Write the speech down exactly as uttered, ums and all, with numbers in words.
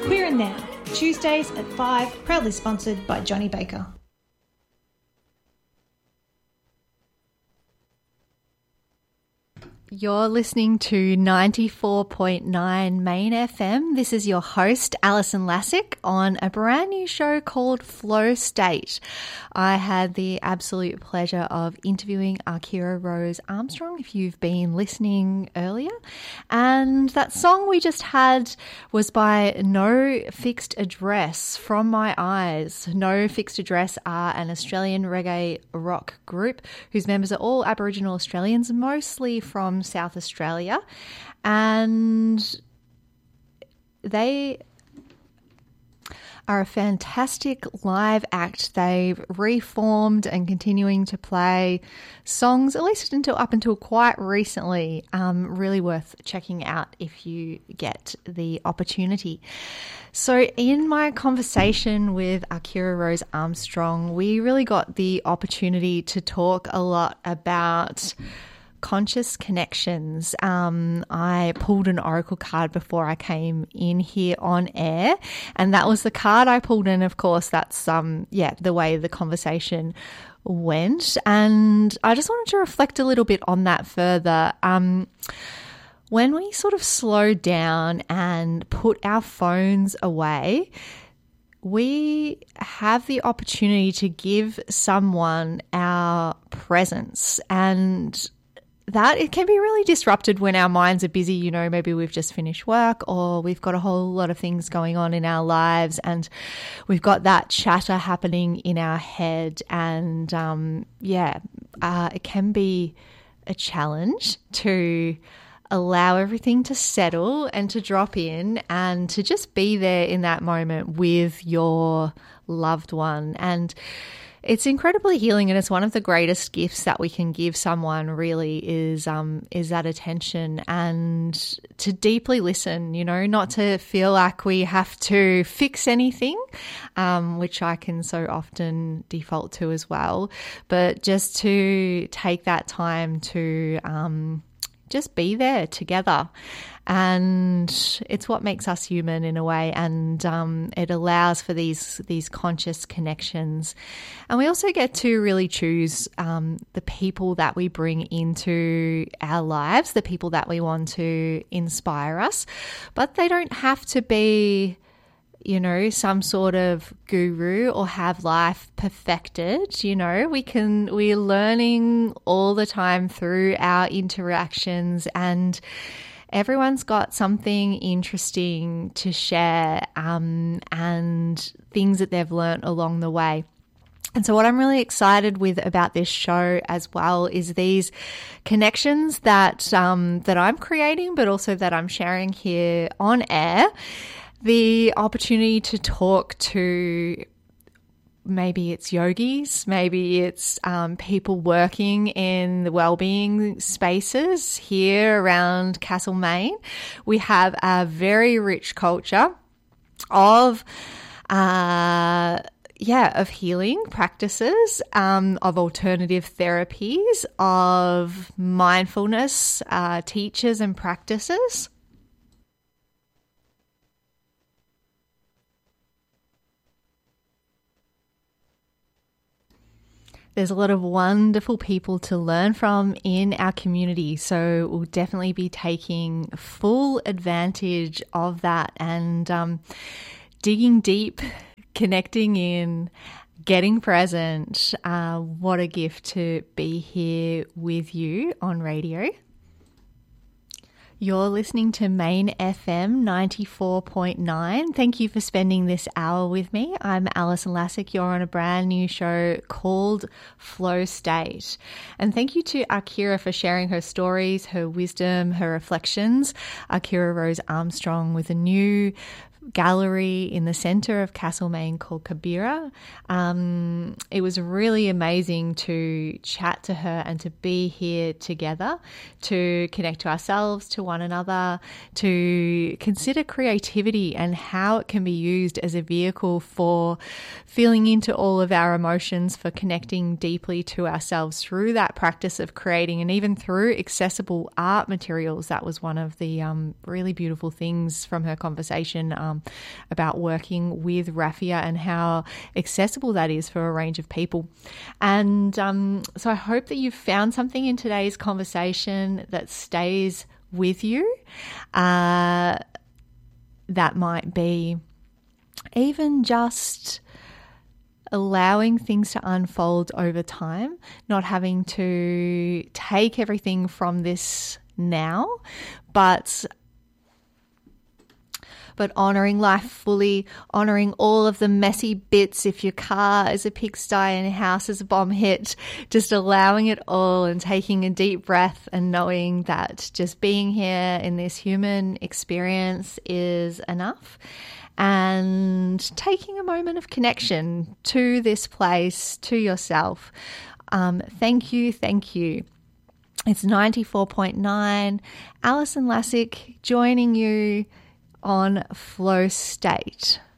Queer and Now, Tuesdays at five, proudly sponsored by Johnny Baker. You're listening to ninety-four point nine Main F M. This is your host, Alison Lassick, on a brand new show called Flow State. I had the absolute pleasure of interviewing Akira Rose Armstrong, if you've been listening earlier. And that song we just had was by No Fixed Address, From My Eyes. No Fixed Address are an Australian reggae rock group whose members are all Aboriginal Australians, mostly from South Australia, and they are a fantastic live act. They've reformed and continuing to play songs, at least until up until quite recently. Um, really worth checking out if you get the opportunity. So in my conversation with Akira Rose Armstrong, we really got the opportunity to talk a lot about conscious connections. Um, I pulled an oracle card before I came in here on air, and that was the card I pulled in. Of course, that's um, yeah, the way the conversation went, and I just wanted to reflect a little bit on that further. Um, when we sort of slow down and put our phones away, we have the opportunity to give someone our presence, and that it can be really disrupted when our minds are busy. You know, maybe we've just finished work or we've got a whole lot of things going on in our lives and we've got that chatter happening in our head. And um, yeah, uh, it can be a challenge to allow everything to settle and to drop in and to just be there in that moment with your loved one. And it's incredibly healing, and it's one of the greatest gifts that we can give someone, really, is um is that attention and to deeply listen, you know, not to feel like we have to fix anything, um, which I can so often default to as well, but just to take that time to um just be there together. And it's what makes us human in a way, and um, it allows for these these conscious connections. And we also get to really choose um, the people that we bring into our lives, the people that we want to inspire us. But they don't have to be, you know, some sort of guru or have life perfected. You know, we can, we're learning all the time through our interactions, and everyone's got something interesting to share um, and things that they've learnt along the way. And so what I'm really excited with about this show as well is these connections that um, that I'm creating, but also that I'm sharing here on air. The opportunity to talk to, maybe it's yogis, maybe it's um, people working in the wellbeing spaces here around Castlemaine. We have a very rich culture of, uh, yeah, of healing practices, um, of alternative therapies, of mindfulness uh, teachers and practices. There's a lot of wonderful people to learn from in our community, so we'll definitely be taking full advantage of that and um, digging deep, connecting in, getting present. Uh, what a gift to be here with you on radio. You're listening to Main F M ninety-four point nine. Thank you for spending this hour with me. I'm Alison Lassick. You're on a brand new show called Flow State. And thank you to Akira for sharing her stories, her wisdom, her reflections. Akira Rose Armstrong with a new gallery in the centre of Castlemaine called Kabira. Um, it was really amazing to chat to her and to be here together, to connect to ourselves, to one another, to consider creativity and how it can be used as a vehicle for feeling into all of our emotions, for connecting deeply to ourselves through that practice of creating, and even through accessible art materials. That was one of the um, really beautiful things from her conversation um, about working with raffia and how accessible that is for a range of people. And um, so I hope that you've found something in today's conversation that stays with you. Uh, that might be even just allowing things to unfold over time, not having to take everything from this now, but but honouring life fully, honouring all of the messy bits. If your car is a pigsty and your house is a bomb hit, just allowing it all and taking a deep breath and knowing that just being here in this human experience is enough. And taking a moment of connection to this place, to yourself. Um, thank you, thank you. It's ninety-four point nine. Alison Lassick joining you on Flow State.